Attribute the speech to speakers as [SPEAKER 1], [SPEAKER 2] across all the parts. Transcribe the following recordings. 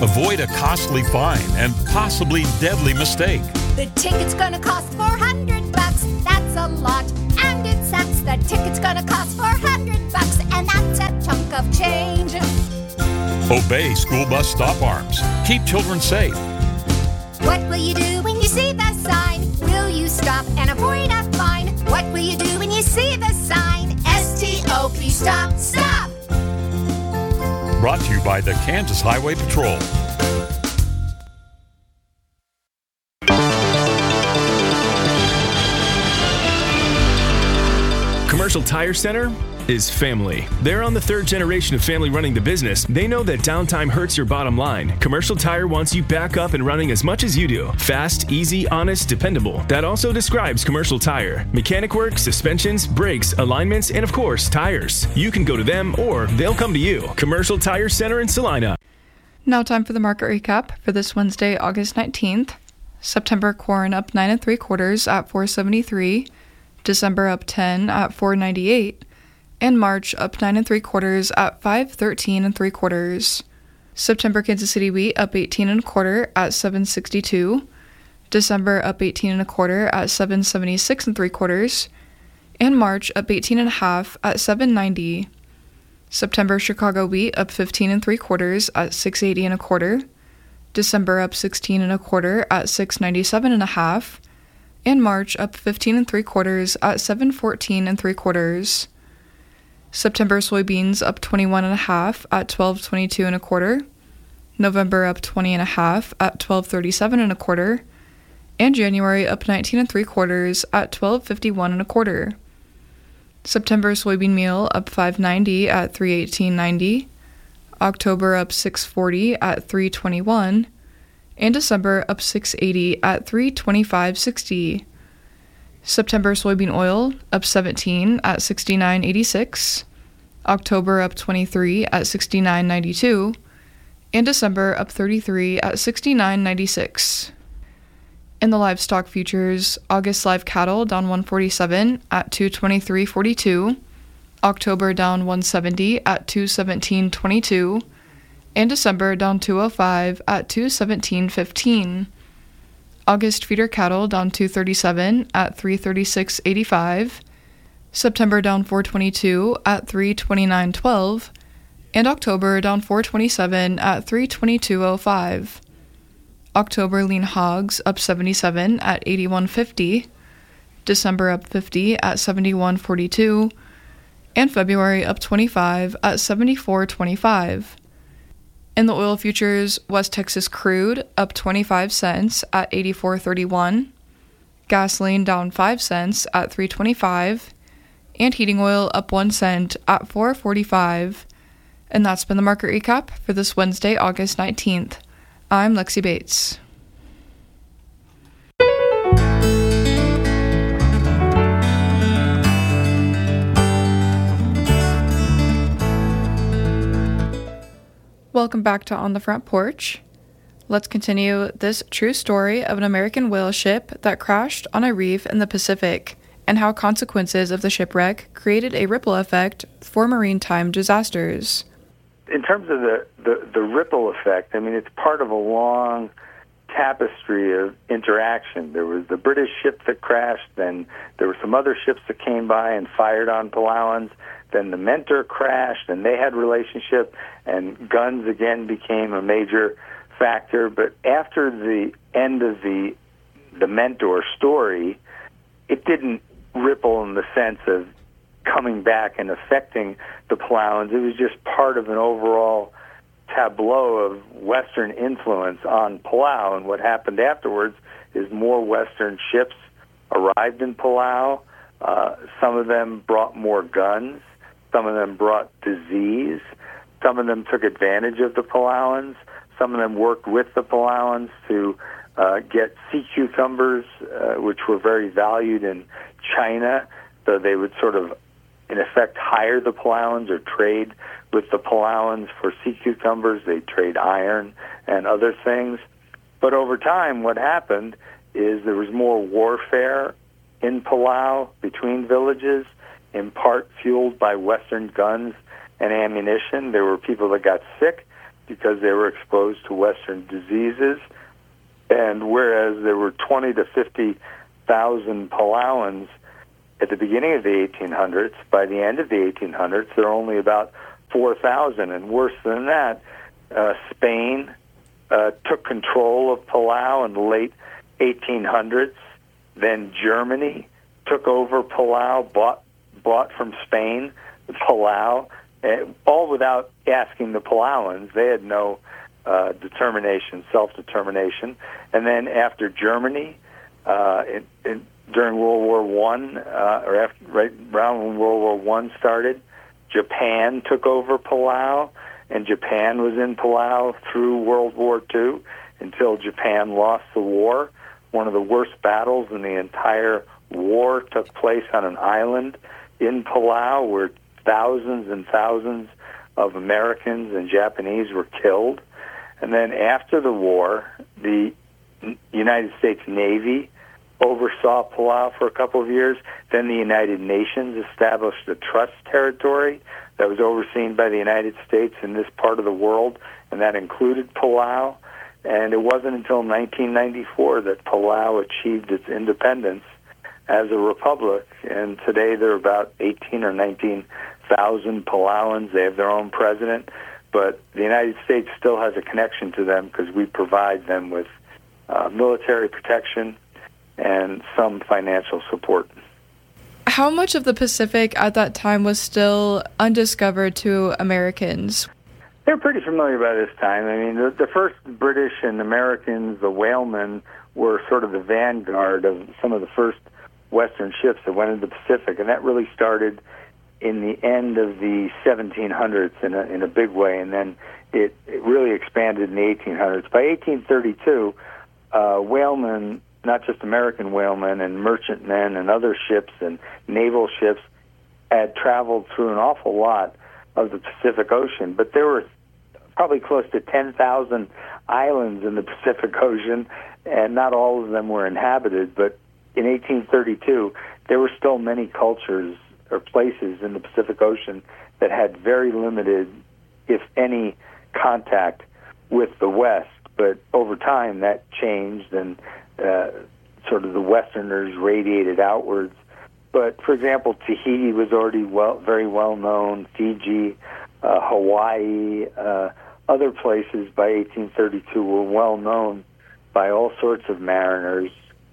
[SPEAKER 1] Avoid a costly fine and possibly deadly mistake.
[SPEAKER 2] The ticket's gonna cost $400. That's a lot. And it sucks. The ticket's gonna cost $400. And that's a chunk of change.
[SPEAKER 1] Obey school bus stop arms. Keep children safe.
[SPEAKER 2] What will you do when you see the sign? Will you stop and avoid a fine? What will you do when you see the sign? S-T-O-P, stop, stop!
[SPEAKER 1] Brought to you by the Kansas Highway Patrol.
[SPEAKER 3] Commercial Tire Center is family. They're on the third generation of family running the business. They know that downtime hurts your bottom line. Commercial Tire wants you back up and running as much as you do. Fast, easy, honest, dependable. That also describes Commercial Tire. Mechanic work, suspensions, brakes, alignments, and of course, tires. You can go to them or they'll come to you. Commercial Tire Center in Salina.
[SPEAKER 4] Now time for the market recap for this Wednesday, August 19th. September corn up 9 3/4 at $4.73. December up 10 at $4.98. And March up 9 3/4 at $5.13 3/4. September Kansas City wheat up 18 1/4 at $7.62. December up 18 1/4 at $7.76 3/4. And March up 18 1/2 at $7.90. September Chicago wheat up 15 3/4 at $6.80 1/4. December up 16 1/4 at $6.97 1/2. And March up 15 3/4 at $7.14 3/4. September soybeans up 21 1/2 at $12.22 1/4. November up 20 1/2 at $12.37 1/4. And January up 19 3/4 at $12.51 1/4. September soybean meal up $5.90 at $3.18.90. October up $6.40 at $3.21. And December up $6.80 at $3.25.60. September soybean oil up 17 at $69.86. October up 23 at $69.92. And December up 33 at $69.96. In the livestock futures, August live cattle down 147 at $223.42. October down 170 at $217.22. And December down 205 at $217.15. August feeder cattle down 237 at $336.85. September down 422 at $329.12. And October down 427 at $322.05. October lean hogs up 77 at $81.50. December up 50 at $71.42. And February up 25 at $74.25. In the oil futures, West Texas crude up 25 cents at $84.31, gasoline down 5 cents at $3.25, and heating oil up 1 cent at $4.45. And that's been the market recap for this Wednesday, August 19th. I'm Lexi Bates. Welcome back to On the Front Porch. Let's continue this true story of an American whale ship that crashed on a reef in the Pacific and how consequences of the shipwreck created a ripple effect for maritime disasters.
[SPEAKER 5] In terms of the ripple effect, I mean, it's part of a long tapestry of interaction. There was the British ship that crashed, then there were some other ships that came by and fired on Palauans, then the Mentor crashed, and they had relationship, and guns again became a major factor. But after the end of the Mentor story, it didn't ripple in the sense of coming back and affecting the Palauans. It was just part of an overall tableau of Western influence on Palau, and what happened afterwards is more Western ships arrived in Palau. Some of them brought more guns. Some of them brought disease. Some of them took advantage of the Palauans. Some of them worked with the Palauans to get sea cucumbers, which were very valued in China. So they would sort of, in effect, hire the Palauans or trade with the Palauans for sea cucumbers. They'd trade iron and other things. But over time, what happened is there was more warfare in Palau between villages, in part fueled by Western guns and ammunition. There were people that got sick. because they were exposed to Western diseases. And whereas there were 20 to 50,000 Palauans at the beginning of the 1800s, by the end of the 1800s, there are only about 4,000. And worse than that, Spain took control of Palau in the late 1800s. Then Germany took over Palau, bought from Spain Palau, all without asking the Palauans. They had no self-determination. And then after Germany, during World War I, right around when World War I started, Japan took over Palau, and Japan was in Palau through World War II until Japan lost the war. One of the worst battles in the entire war took place on an island in Palau where thousands and thousands of Americans and Japanese were killed. And then after the war, the United States Navy oversaw Palau for a couple of years. Then the United Nations established a trust territory that was overseen by the United States in this part of the world, and that included Palau. And it wasn't until 1994 that Palau achieved its independence as a republic. And today there are about 18 or 19,000 Palauans. They have their own president. But the United States still has a connection to them because we provide them with military protection and some financial support.
[SPEAKER 4] How much of the Pacific at that time was still undiscovered to Americans?
[SPEAKER 5] They're pretty familiar by this time. I mean, the first British and Americans, the whalemen, were sort of the vanguard of some of the first Western ships that went into the Pacific, and that really started in the end of the 1700s in a big way, and then it really expanded in the 1800s. By 1832, whalemen, not just American whalemen and merchantmen and other ships and naval ships, had traveled through an awful lot of the Pacific Ocean, but there were probably close to 10,000 islands in the Pacific Ocean, and not all of them were inhabited. But in 1832, there were still many cultures or places in the Pacific Ocean that had very limited, if any, contact with the West. But over time, that changed, and sort of the Westerners radiated outwards. But, for example, Tahiti was already very well known, Fiji, Hawaii, other places by 1832 were well known by all sorts of mariners.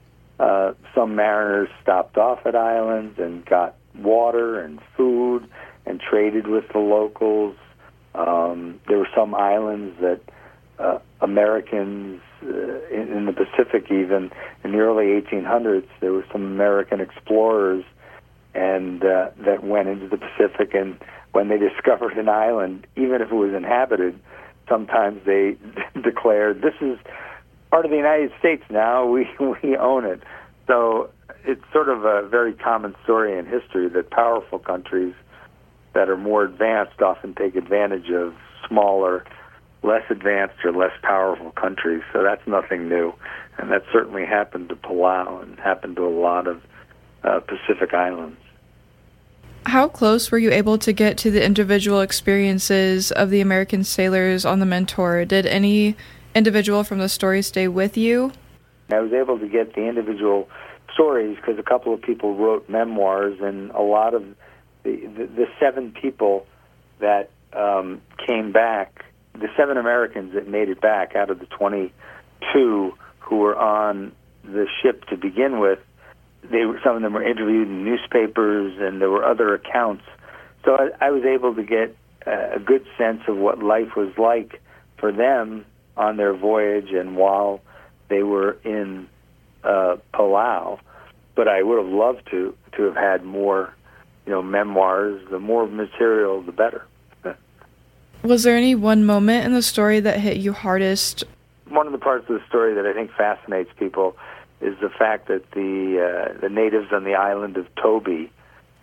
[SPEAKER 5] Some mariners stopped off at islands and got water and food and traded with the locals. There were some islands that Americans in the Pacific, even in the early 1800s, there were some American explorers and that went into the Pacific, and when they discovered an island, even if it was inhabited, sometimes they declared, this is part of the United States now, we own it. So it's sort of a very common story in history that powerful countries that are more advanced often take advantage of smaller, less advanced or less powerful countries. So that's nothing new. And that certainly happened to Palau and happened to a lot of Pacific islands.
[SPEAKER 4] How close were you able to get to the individual experiences of the American sailors on the Mentor? Did any individual from the story stay with you?
[SPEAKER 5] I was able to get the individual stories because a couple of people wrote memoirs, and a lot of the 7 people that came back, the 7 Americans that made it back out of the 22 who were on the ship to begin with, some of them were interviewed in newspapers, and there were other accounts. So I was able to get a good sense of what life was like for them on their voyage and while they were in Palau. But I would have loved to have had more, memoirs. The more material, the better.
[SPEAKER 4] Was there any one moment in the story that hit you hardest?
[SPEAKER 5] One of the parts of the story that I think fascinates people is the fact that the natives on the island of Toby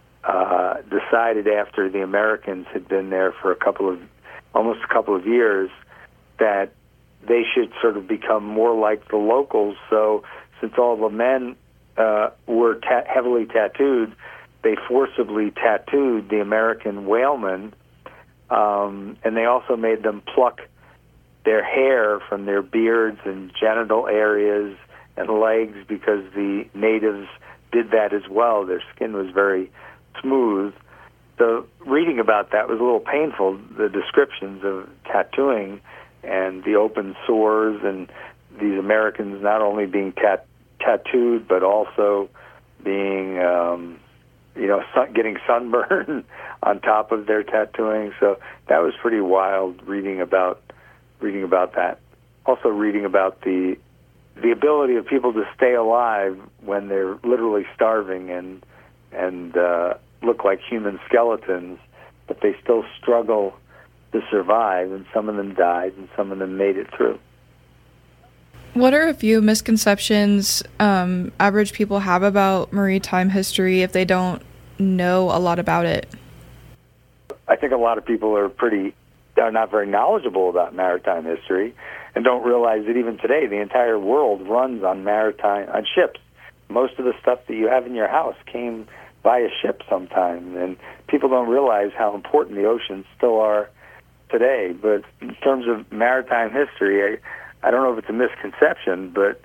[SPEAKER 5] decided after the Americans had been there for almost a couple of years that they should sort of become more like the locals. So since all the men were heavily tattooed, they forcibly tattooed the American whalemen, and they also made them pluck their hair from their beards and genital areas and legs, because the natives did that as well. Their skin was very smooth. So reading about that was a little painful, the descriptions of tattooing and the open sores, and these Americans not only being tattooed, but also being, getting sunburn on top of their tattooing. So that was pretty wild reading about that. Also reading about the ability of people to stay alive when they're literally starving and look like human skeletons, but they still struggle to survive, and some of them died and some of them made it through.
[SPEAKER 4] What are a few misconceptions average people have about maritime history if they don't know a lot about it?
[SPEAKER 5] I think a lot of people are not very knowledgeable about maritime history and don't realize that even today the entire world runs on ships. Most of the stuff that you have in your house came by a ship sometime, and people don't realize how important the oceans still are today. But in terms of maritime history, I don't know if it's a misconception, but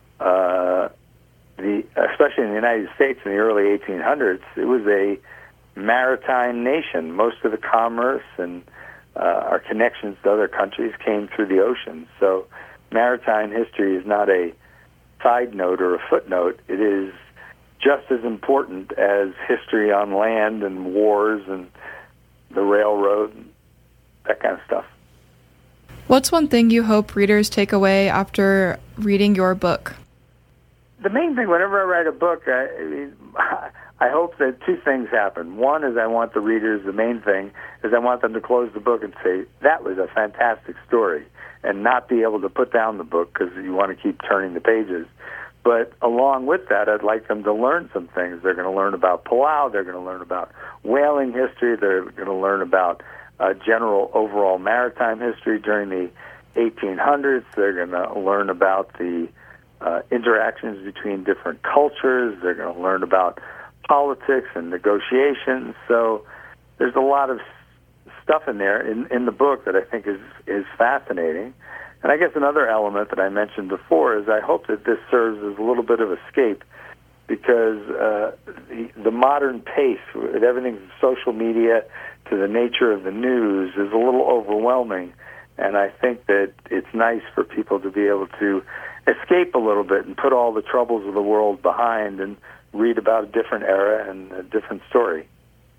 [SPEAKER 5] especially in the United States in the early 1800s, it was a maritime nation. Most of the commerce and our connections to other countries came through the ocean. So maritime history is not a side note or a footnote. It is just as important as history on land and wars and the railroad and that kind of stuff.
[SPEAKER 4] What's one thing you hope readers take away after reading your book?
[SPEAKER 5] The main thing, whenever I write a book, I hope that two things happen. One is I want the readers, the main thing is I want them to close the book and say, that was a fantastic story, and not be able to put down the book because you want to keep turning the pages. But along with that, I'd like them to learn some things. They're going to learn about Palau. They're going to learn about whaling history. They're going to learn about general overall maritime history during the 1800s. They're going to learn about the interactions between different cultures. They're going to learn about politics and negotiations. So there's a lot of stuff in there in the book that I think is fascinating. And I guess another element that I mentioned before is I hope that this serves as a little bit of escape, because the modern pace, with everything from social media to the nature of the news, is a little overwhelming. And I think that it's nice for people to be able to escape a little bit and put all the troubles of the world behind and read about a different era and a different story.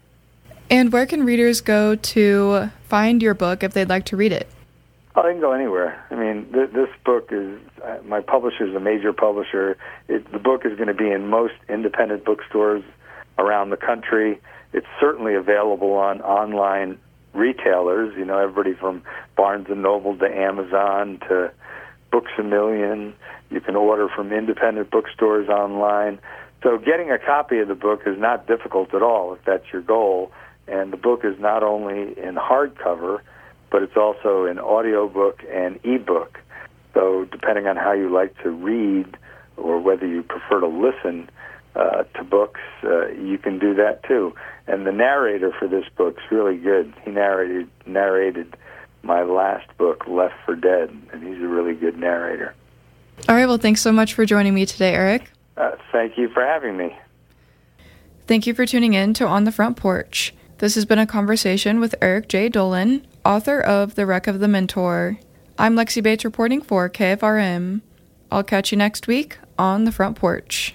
[SPEAKER 4] And where can readers go to find your book if they'd like to read it?
[SPEAKER 5] Oh, they can go anywhere. I mean, this book is, my publisher is a major publisher. The book is going to be in most independent bookstores around the country. It's certainly available on online retailers, everybody from Barnes & Noble to Amazon to Books A Million. You can order from independent bookstores online. So getting a copy of the book is not difficult at all if that's your goal. And the book is not only in hardcover, but it's also in audiobook and ebook. So depending on how you like to read or whether you prefer to listen to books, you can do that too. And the narrator for this book's really good. He narrated my last book, Left for Dead, and he's a really good narrator.
[SPEAKER 4] All right, well, thanks so much for joining me today, Eric.
[SPEAKER 5] Thank you for having me.
[SPEAKER 4] Thank you for tuning in to On the Front Porch. This has been a conversation with Eric J. Dolan, author of The Wreck of the Mentor. I'm Lexi Bates reporting for KFRM. I'll catch you next week on The Front Porch.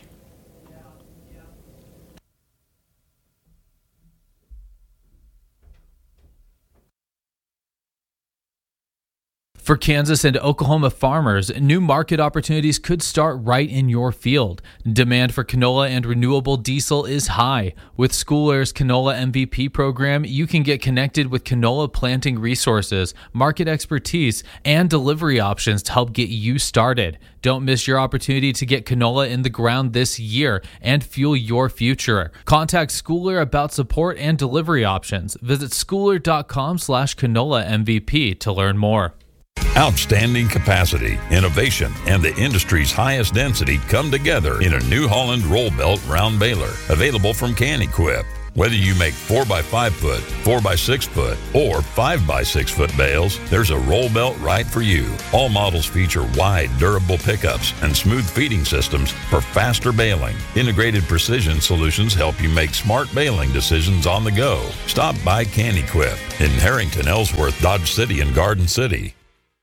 [SPEAKER 6] For Kansas and Oklahoma farmers, new market opportunities could start right in your field. Demand for canola and renewable diesel is high. With School Air's Canola MVP program, you can get connected with canola planting resources, market expertise, and delivery options to help get you started. Don't miss your opportunity to get canola in the ground this year and fuel your future. Contact School Air about support and delivery options. Visit schooler.com/canola MVP to learn more.
[SPEAKER 1] Outstanding capacity, innovation, and the industry's highest density come together in a New Holland roll belt round baler, available from Can Equip. Whether you make 4x5 foot, 4x6 foot, or 5x6 foot bales, there's a roll belt right for you. All models feature wide, durable pickups and smooth feeding systems for faster baling. Integrated Precision Solutions help you make smart baling decisions on the go. Stop by Can-Equip in Harrington, Ellsworth, Dodge City, and Garden City.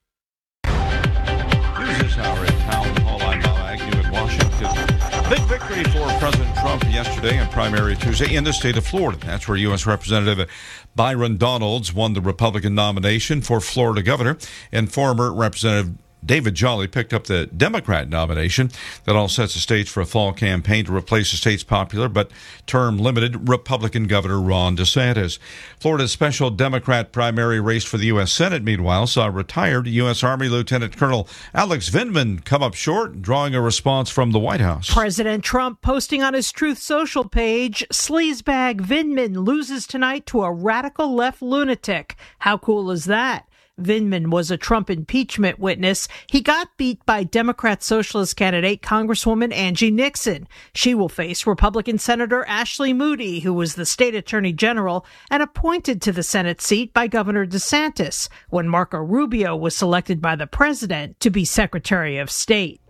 [SPEAKER 7] News this hour at Town Hall. I'm Bob Agnew in Washington. Big victory for President Trump yesterday and primary Tuesday in the state of Florida. That's where U.S. Representative Byron Donalds won the Republican nomination for Florida governor, and former Representative David Jolly picked up the Democrat nomination. That all sets the stage for a fall campaign to replace the state's popular but term-limited Republican Governor Ron DeSantis. Florida's special Democrat primary race for the U.S. Senate, meanwhile, saw retired U.S. Army Lieutenant Colonel Alex Vindman come up short, drawing a response from the White House.
[SPEAKER 8] President Trump posting on his Truth Social page, "Sleazebag Vindman loses tonight to a radical left lunatic." How cool is that? Vindman was a Trump impeachment witness. He got beat by Democrat Socialist candidate Congresswoman Angie Nixon. She will face Republican Senator Ashley Moody, who was the state attorney general and appointed to the Senate seat by Governor DeSantis when Marco Rubio was selected by the president to be Secretary of State.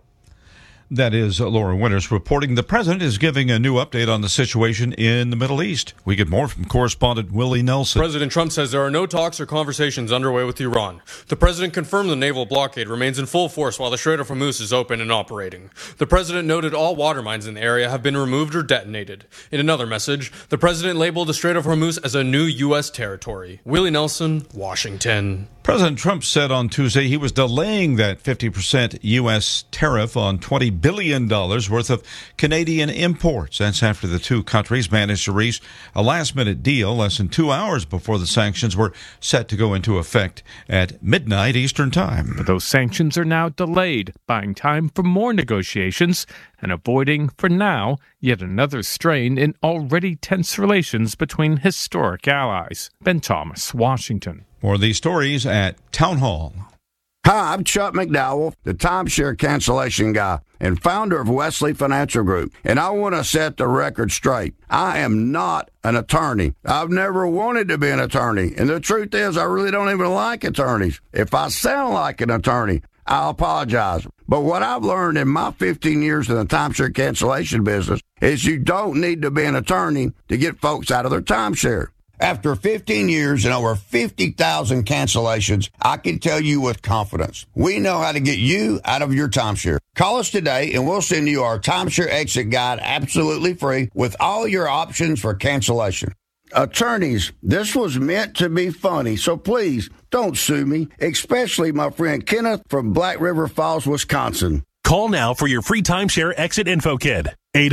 [SPEAKER 7] That is Laura Winters reporting. The president is giving a new update on the situation in the Middle East. We get more from correspondent Willie Nelson.
[SPEAKER 9] President Trump says there are no talks or conversations underway with Iran. The president confirmed the naval blockade remains in full force while the Strait of Hormuz is open and operating. The president noted all water mines in the area have been removed or detonated. In another message, the president labeled the Strait of Hormuz as a new U.S. territory. Willie Nelson, Washington.
[SPEAKER 7] President Trump said on Tuesday he was delaying that 50% U.S. tariff on $20 billion worth of Canadian imports. That's after the two countries managed to reach a last-minute deal less than 2 hours before the sanctions were set to go into effect at midnight Eastern Time.
[SPEAKER 10] But those sanctions are now delayed, buying time for more negotiations and avoiding, for now, yet another strain in already tense relations between historic allies. Ben Thomas, Washington.
[SPEAKER 7] More of these stories at Town Hall.
[SPEAKER 11] Hi, I'm Chuck McDowell, the timeshare cancellation guy and founder of Wesley Financial Group, and I want to set the record straight. I am not an attorney. I've never wanted to be an attorney, and the truth is I really don't even like attorneys. If I sound like an attorney, I apologize. But what I've learned in my 15 years in the timeshare cancellation business is you don't need to be an attorney to get folks out of their timeshare. After 15 years and over 50,000 cancellations, I can tell you with confidence, we know how to get you out of your timeshare. Call us today and we'll send you our timeshare exit guide absolutely free with all your options for cancellation. Attorneys, this was meant to be funny, so please don't sue me, especially my friend Kenneth from Black River Falls, Wisconsin.
[SPEAKER 12] Call now for your free timeshare exit info kit.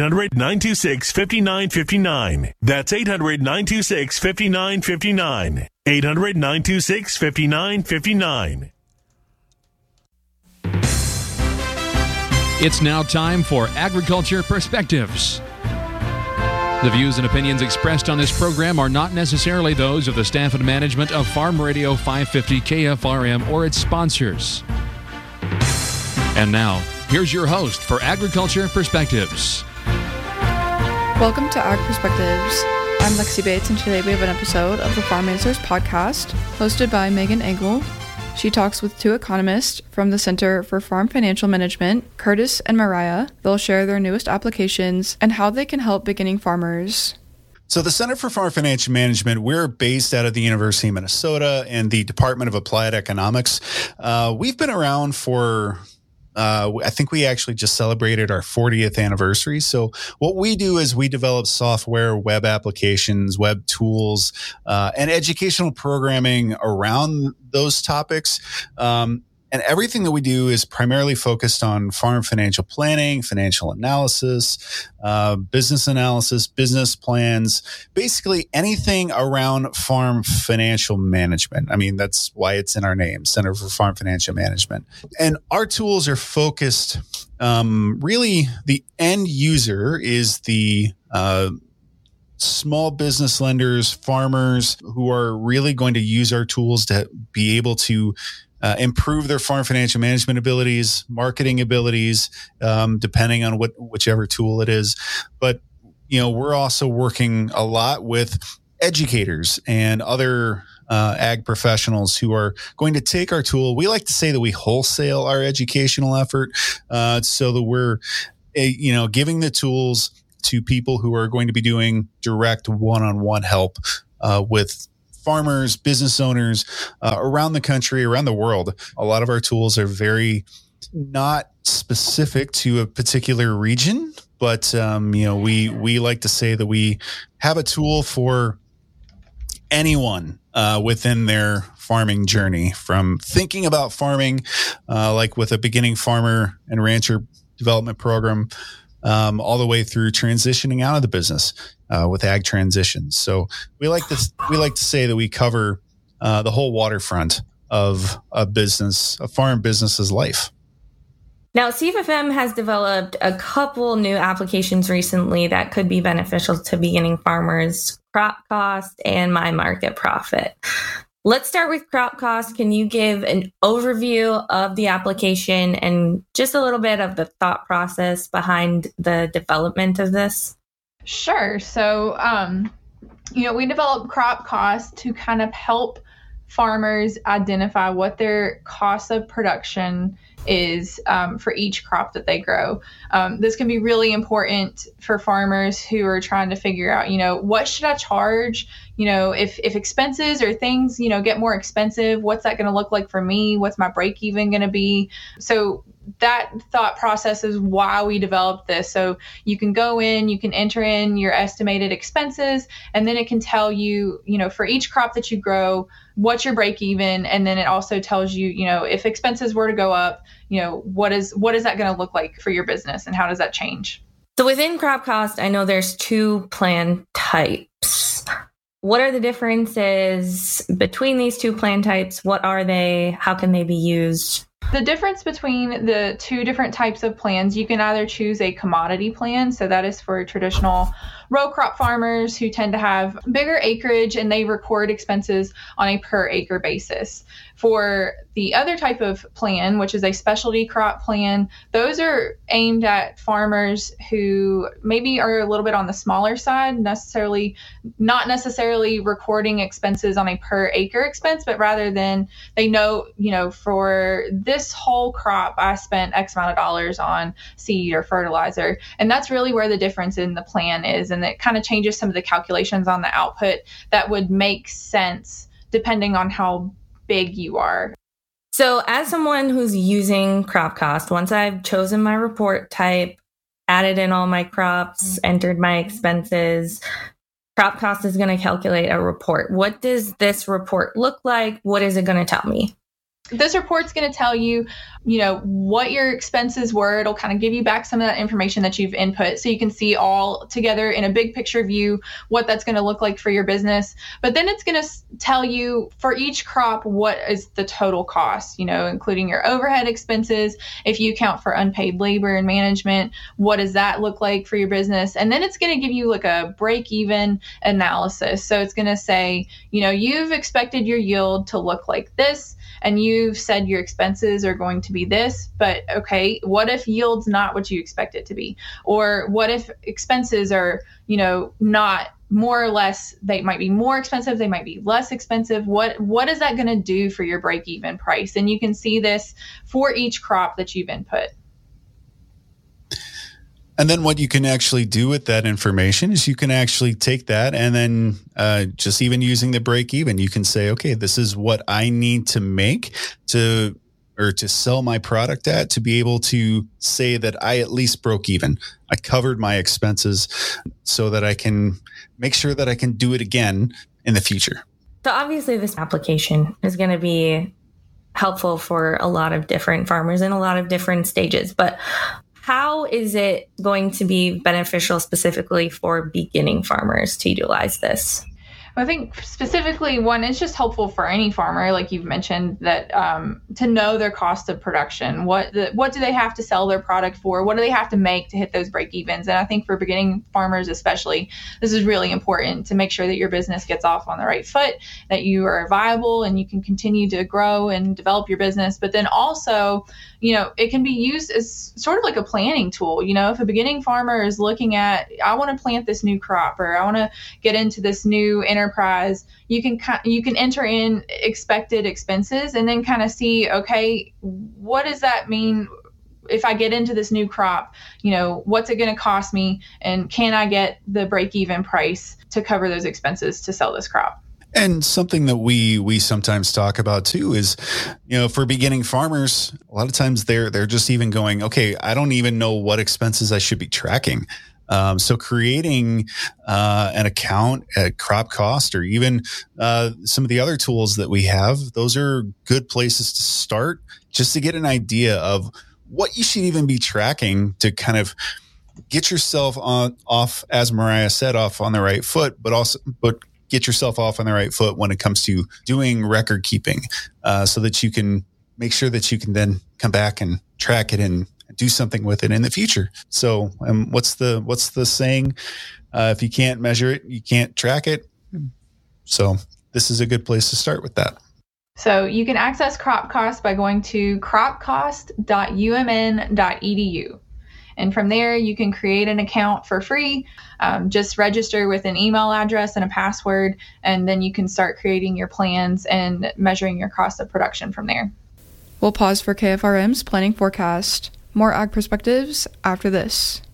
[SPEAKER 12] 800-926-5959. That's 800-926-5959. 800-926-5959.
[SPEAKER 13] It's now time for Agriculture Perspectives. The views and opinions expressed on this program are not necessarily those of the staff and management of Farm Radio 550 KFRM or its sponsors. And now, here's your host for Agriculture Perspectives.
[SPEAKER 4] Welcome to Ag Perspectives. I'm Lexi Bates, and today we have an episode of the Farm Answers podcast, hosted by Megan Engel. She talks with two economists from the Center for Farm Financial Management, Curtis and Mariah. They'll share their newest applications and how they can help beginning farmers.
[SPEAKER 14] So the Center for Farm Financial Management, we're based out of the University of Minnesota and the Department of Applied Economics. We've been around for... I think we actually just celebrated our 40th anniversary. So what we do is we develop software, web applications, web tools, and educational programming around those topics. And everything that we do is primarily focused on farm financial planning, financial analysis, business analysis, business plans, basically anything around farm financial management. I mean, that's why it's in our name, Center for Farm Financial Management. And our tools are focused, really the end user is the small business lenders, farmers who are really going to use our tools to be able to improve their farm financial management abilities, marketing abilities, depending on whichever tool it is. But we're also working a lot with educators and other ag professionals who are going to take our tool. We like to say that we wholesale our educational effort, so that we're, giving the tools to people who are going to be doing direct one-on-one help with farmers, business owners around the country, around the world. A lot of our tools are very not specific to a particular region, but we like to say that we have a tool for anyone within their farming journey, from thinking about farming, like with a beginning farmer and rancher development program, all the way through transitioning out of the business with ag transitions. So we like to say that we cover the whole waterfront of a farm business's life.
[SPEAKER 15] Now, CFFM has developed a couple new applications recently that could be beneficial to beginning farmers: Crop Cost and My Market Profit. Let's start with Crop Cost. Can you give an overview of the application and just a little bit of the thought process behind the development of this?
[SPEAKER 4] Sure. So, we developed Crop Cost to kind of help farmers identify what their cost of production is for each crop that they grow. This can be really important for farmers who are trying to figure out, what should I charge? If expenses or things, get more expensive, what's that going to look like for me? What's my break even going to be? So that thought process is why we developed this. So you can go in, you can enter in your estimated expenses, and then it can tell you, for each crop that you grow, what's your break even. And then it also tells you, if expenses were to go up, what is that going to look like for your business, and how does that change?
[SPEAKER 15] So within Crop Cost, I know there's 2 plan types. What are the differences between these 2 plan types? What are they? How can they be used?
[SPEAKER 4] The difference between the 2 different types of plans, you can either choose a commodity plan. So that is for traditional row crop farmers who tend to have bigger acreage and they record expenses on a per acre basis. For the other type of plan, which is a specialty crop plan, those are aimed at farmers who maybe are a little bit on the smaller side, not necessarily recording expenses on a per acre expense, but rather than they know, for this whole crop, I spent X amount of dollars on seed or fertilizer. And that's really where the difference in the plan is. And it kind of changes some of the calculations on the output that would make sense depending on how big you are.
[SPEAKER 15] So as someone who's using Crop Cost, once I've chosen my report type, added in all my crops, entered my expenses, Crop Cost is going to calculate a report. What does this report look like? What is it going to tell me?
[SPEAKER 4] This report's going to tell you, what your expenses were. It'll kind of give you back some of that information that you've input, so you can see all together in a big picture view what that's going to look like for your business. But then it's going to tell you for each crop what is the total cost, including your overhead expenses. If you account for unpaid labor and management, what does that look like for your business? And then it's going to give you like a break even analysis. So it's going to say, you've expected your yield to look like this, and you've said your expenses are going to be this, but okay, what if yield's not what you expect it to be? Or what if expenses are, not more or less, they might be more expensive, they might be less expensive. What is that going to do for your break-even price? And you can see this for each crop that you've input.
[SPEAKER 14] And then what you can actually do with that information is you can actually take that and then just even using the break even, you can say, okay, this is what I need to make to sell my product at to be able to say that I at least broke even. I covered my expenses so that I can make sure that I can do it again in the future.
[SPEAKER 15] So obviously this application is going to be helpful for a lot of different farmers in a lot of different stages, but how is it going to be beneficial specifically for beginning farmers to utilize this?
[SPEAKER 4] I think specifically one, it's just helpful for any farmer, like you've mentioned, that to know their cost of production. What do they have to sell their product for? What do they have to make to hit those break evens? And I think for beginning farmers especially, this is really important to make sure that your business gets off on the right foot, that you are viable and you can continue to grow and develop your business. But then also, it can be used as sort of like a planning tool. If a beginning farmer is looking at, I want to plant this new crop, or I want to get into this new enterprise, you can enter in expected expenses and then kind of see, okay, what does that mean if I get into this new crop? What's it going to cost me, and can I get the break-even price to cover those expenses to sell this crop?
[SPEAKER 14] And something that we sometimes talk about too is, for beginning farmers, a lot of times they're just even going, okay, I don't even know what expenses I should be tracking. So creating an account at Crop Cost, or even some of the other tools that we have, those are good places to start, just to get an idea of what you should even be tracking to kind of get yourself off, as Mariah said, off on the right foot, but get yourself off on the right foot when it comes to doing record keeping, so that you can make sure that you can then come back and track it and do something with it in the future. So what's the saying? If you can't measure it, you can't track it. So this is a good place to start with that.
[SPEAKER 4] So you can access Crop Cost by going to cropcost.umn.edu. And from there, you can create an account for free. Just register with an email address and a password, and then you can start creating your plans and measuring your cost of production from there. We'll pause for KFRM's planning forecast. More ag perspectives after this.